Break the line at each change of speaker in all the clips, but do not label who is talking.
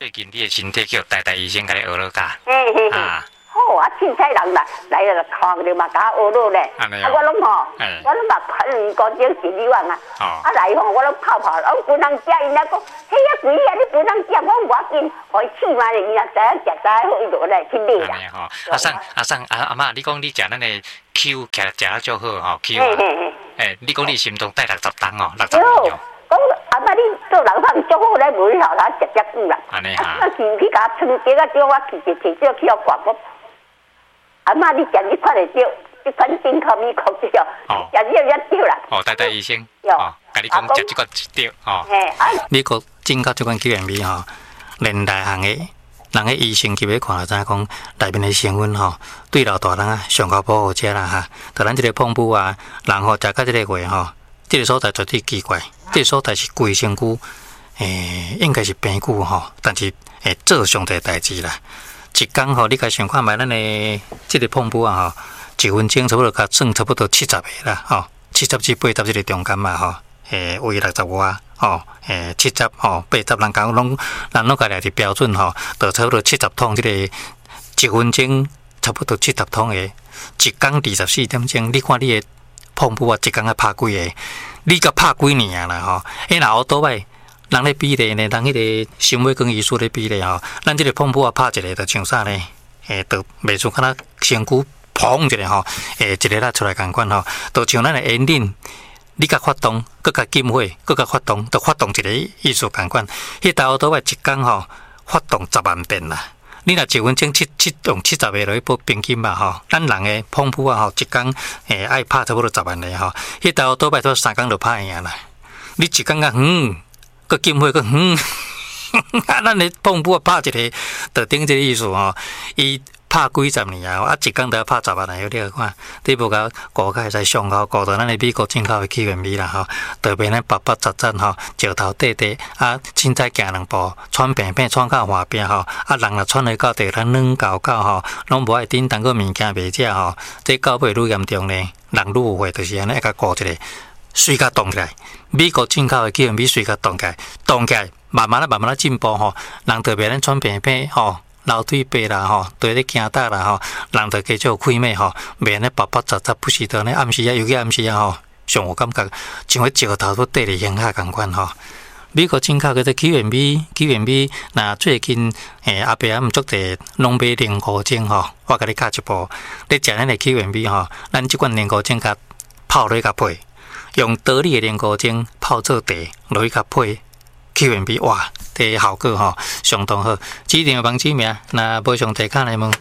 最近你的身体叫台大医生甲你学了教。
嘿嘿嘿。好啊，凊彩人来了看着嘛，甲我学了咧。我拢吼，我拢嘛喷高精心理网啊。来吼，我拢泡，我不能食，因来讲，嘿呀贵啊，你不能食，我无要紧，互伊试嘛，伊若知影食好，伊就来去买啦。
阿妈，你讲你食咱的 Q 食得足好吼 ，Q 啊。你讲你心中带60担哦，60斤哦。
讲阿妈，你做人饭足好咧，无你后头食久啦。
安尼哈。
我去甲穿鞋啊，叫我去摕少去互刮我。阿妈，你食你看会到，你看进口米口对哦，食了也对啦。
台大医生，甲你讲食这个对哦。美国进口这款 QMB 吼，连内行的人的医生级别看了知影讲内面的成分吼，对老大人啊上较保护者啦哈。就咱这个碰布啊，人吼食到这个月吼，这个所在绝对奇怪，这个所在是规身躯，应该是病久吼，但是会做上侪代志啦。一天吼，你甲想看卖咱的这个碰布啊吼，1分钟差不多甲算差不多70个啦吼，70至80这个中间嘛吼，为60外吼，70吼80人讲咱拢甲掠是标准吼，就差不多70桶这个1分钟差不多70桶的，一天24点钟，你看你的碰布啊，一天啊拍几个？你甲拍几年啦吼？若后倒摆。人咧比例呢，人迄个心血管医术咧比例吼，咱即个碰布啊拍一个，就像啥呢？就袂像敢若身躯砰一个吼，一个拉出来共款吼，就像咱的烟瘾，你甲发动，佮甲禁火，佮甲发动，就发动一个意思共款。迄头倒摆一工吼，发动10万遍啦。你若1分钟用70个落去报平均嘛吼，咱人的碰布啊吼，一工爱拍差不多10万个吼，迄头倒摆都3工就拍赢啦。你一工啊个禁火个咱的碰布啊拍一个，就顶这个意思吼。伊拍几十年啊，一工都要拍10万个，你看，你无甲顾甲会使上口，顾到咱的美国进口的 QMB 啦吼，特别咱白白杂杂吼，石头短短啊，凊彩行2步，喘病病喘到外边吼，人若喘来到地，咱软搞吼，拢无爱顶当个物件袂食吼，这到尾愈严重呢，人愈有货，就是安尼，甲顾一个。水甲动起来，美国进口的 QMB 水甲动起来，慢慢啊进步吼。人特别咱喘病病吼，老腿白啦吼，对咧惊大啦吼，人就加少开脉吼，袂安尼白白杂杂不是的呢。暗时啊，尤其暗时啊吼，上有感觉像迄石头都缀咧乡下共款吼。美国进口嘅这 QMB， 那最近阿伯啊毋足济拢买灵菇精吼，我甲你教一步，你食咱的 QMB 吼，咱即款灵菇精甲泡落甲配。用得力的莲菇精泡做茶，落去甲配 QMB， 哇，这效果吼相当好。指定的网址名，若无上地卡来问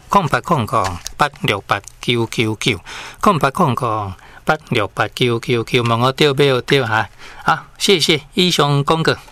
，0800868999，0800868999，问我对买有对哈。好，谢谢以上广告。